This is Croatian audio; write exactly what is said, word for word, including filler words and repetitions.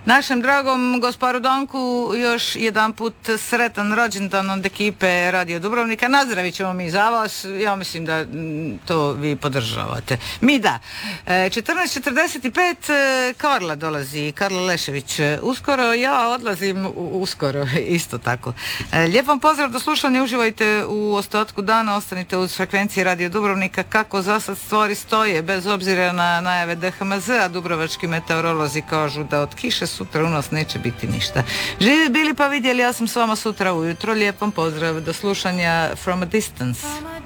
Našem dragom gosparu Donku još jedan put sretan rođendan od ekipe Radio Dubrovnika. Nazdravit ćemo mi za vas, ja mislim da to vi podržavate. Mi da. četrnaest četrdeset pet Karla dolazi, Karla Lešević. Uskoro ja odlazim, uskoro isto tako. Lijep vam pozdrav do slušanja, uživajte u ostatku dana, ostanite uz frekvencije Radio Dubrovnika. Kako za sad stvari stoje, bez obzira na najave D H M Z-a, dubrovački meteorolozi kažu da od kiše sutra u nas neće biti ništa. Živi bili pa vidjeli, ja sam s vama sutra ujutro. Lijep vam pozdrav do slušanja from a distance.